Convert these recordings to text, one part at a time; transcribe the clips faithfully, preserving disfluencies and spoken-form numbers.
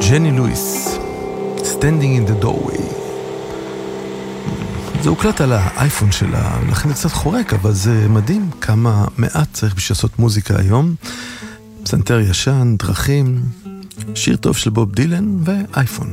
ג'ני לואיס, Standing in the Doorway. זה הוקלט על האייפון שלה, לכן זה קצת חורק, אבל זה מדהים כמה מעט צריך בשביל לעשות מוזיקה היום. פסנתר ישן, דרכים, שיר טוב של בוב דילן ואייפון.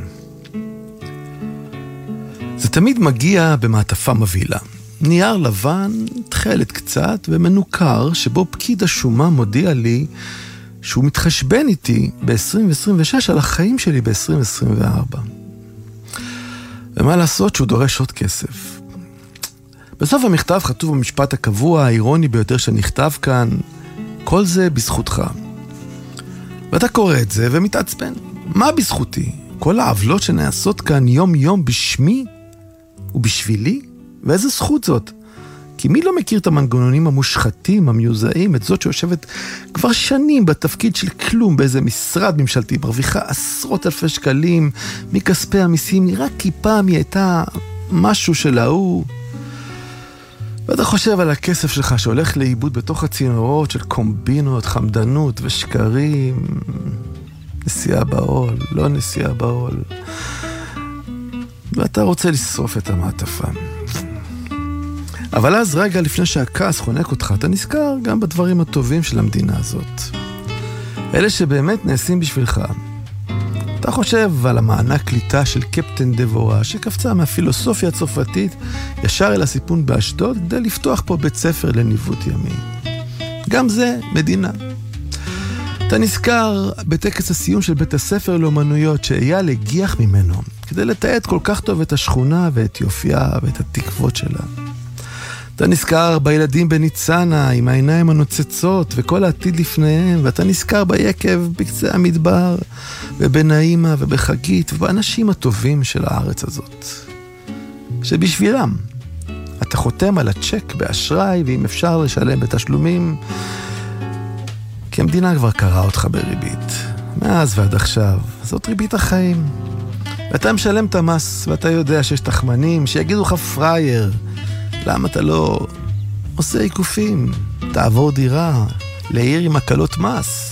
זה תמיד מגיע במעטפה מבהילה. נייר לבן, תחלת קצת ומנוכר, שבו פקיד השומה מודיע לי שהוא מתחשבן איתי ב-עשרים עשרים ושש על החיים שלי ב-עשרים עשרים וארבע. ומה לעשות שהוא דורש עוד כסף. בסוף המכתב כתוב במשפט הקבוע, האירוני ביותר שנכתב כאן, כל זה בזכותך. ואתה קורא את זה ומתעצבן. מה בזכותי? כל העוולות שנעשות כאן יום יום בשמי ובשבילי? ואיזה זכות זאת? כי מי לא מכיר את המנגנונים המושחתים, המיוזעים, את זאת שיושבת כבר שנים בתפקיד של כלום באיזה משרד ממשלתי, מרוויחה עשרות אלפי שקלים מכספי המיסים, נראה כי פעם היא הייתה משהו של ההוא. ואתה חושב על הכסף שלך שהולך לאיבוד בתוך הצינורות של קומבינות, חמדנות ושקרים, נסיעה בעול, לא נסיעה בעול. ואתה רוצה לשרוף את המעטפה. אבל אז רגע לפני שהכעס חונק אותך, אתה נזכר גם בדברים הטובים של המדינה הזאת. אלה שבאמת נעשים בשבילך. אתה חושב על המענק קליטה של קפטן דבורה, שקפצה מהפילוסופיה הצרפתית ישר אל הסיפון באשדוד, כדי לפתוח פה בית ספר לניווט ימי. גם זה מדינה. אתה נזכר בטקס הסיום של בית הספר לאומנויות שאייל הגיח ממנו, כדי לתעד כל כך טוב את השכונה ואת יופייה ואת התקוות שלה. אתה נזכר בילדים בניצנה עם העיניים הנוצצות וכל העתיד לפניהם, ואתה נזכר ביקב בקצה המדבר ובנעימה ובחגית ובאנשים הטובים של הארץ הזאת. שבשבילם אתה חותם על הצ'ק באשראי, ואם אפשר לשלם בתשלומים, כי המדינה כבר קראה אותך בריבית. מאז ועד עכשיו, זאת ריבית החיים. ואתה משלם את המס, ואתה יודע שיש תחמנים שיגידו לך פרייר, למה אתה לא עושה עיקופים? תעבור דירה, לעיר עם הקלות מס.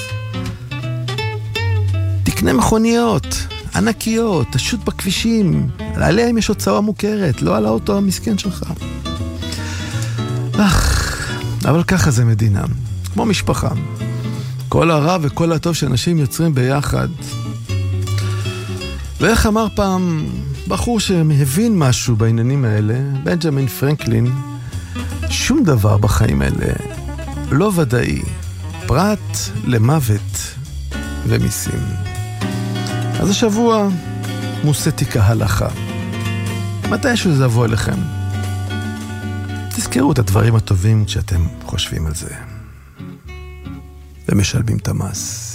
תקנה מכוניות, ענקיות, תשוט בכבישים, עליהם יש הוצאה מוכרת, לא על האוטו המסכן שלך. אך, אבל ככה זה מדינה, כמו משפחה. כל הרע וכל הטוב שאנשים יוצרים ביחד. ואיך אמר פעם בחור שהבין משהו בעניינים האלה, בנג'מין פרנקלין, שום דבר בחיים האלה לא ודאי, פרט למוות ומיסים. אז השבוע מוסטיקה הלכה. מתי שזה יבוא אליכם? תזכרו את הדברים הטובים כשאתם חושבים על זה. ומשלבים את המס.